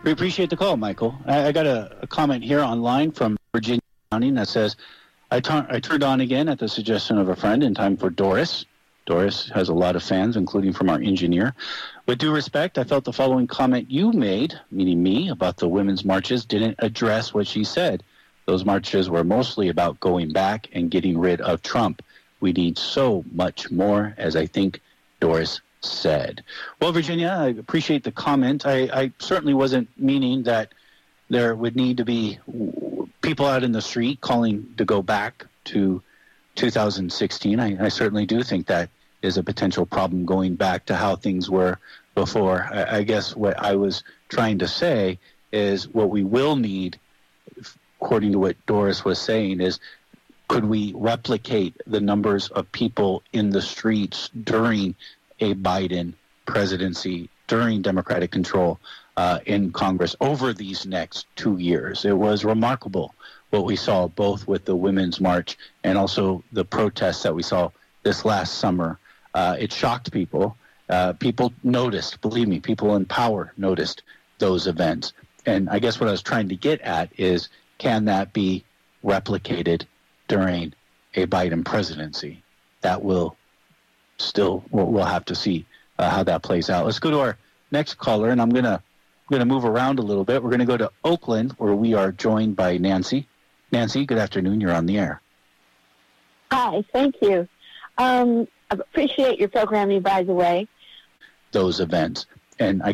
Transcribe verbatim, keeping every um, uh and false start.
We appreciate the call, Michael. I, I got a, a comment here online from Virginia County that says, I, tur- I turned on again at the suggestion of a friend in time for Doris. Doris has a lot of fans, including from our engineer. With due respect, I felt the following comment you made, meaning me, about the women's marches didn't address what she said. Those marches were mostly about going back and getting rid of Trump. We need so much more, as I think Doris said. Well, Virginia, I appreciate the comment. I, I certainly wasn't meaning that there would need to be people out in the street calling to go back to two thousand sixteen. I, I certainly do think that is a potential problem going back to how things were before. I, I guess what I was trying to say is what we will need, according to what Doris was saying, is could we replicate the numbers of people in the streets during a Biden presidency, during Democratic control uh, in Congress over these next two years? It was remarkable what we saw both with the Women's March and also the protests that we saw this last summer. Uh, it shocked people. Uh, people noticed, believe me, people in power noticed those events. And I guess what I was trying to get at is, can that be replicated during a Biden presidency? That will still, we'll, we'll have to see uh, how that plays out. Let's go to our next caller, and I'm going to I'm going to move around a little bit. We're going to go to Oakland, where we are joined by Nancy. Nancy, good afternoon. You're on the air. Hi, thank you. Um, I appreciate your programming, by the way. Those events. And I